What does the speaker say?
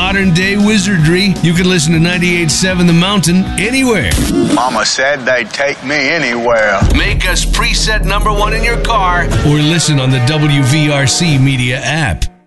modern day wizardry, you can listen to 98.7 The Mountain anywhere. Mama said they'd take me anywhere. Make us preset number one in your car or listen on the WVRC Media app.